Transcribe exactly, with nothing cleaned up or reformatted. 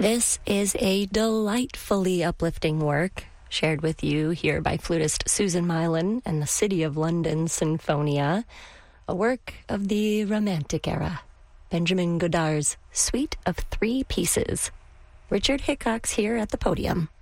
This is a delightfully uplifting work shared with you here by flutist Susan Mylan and the City of London Sinfonia, a work of the Romantic era, Benjamin Godard's Suite of Three Pieces. Richard Hickox here at the podium.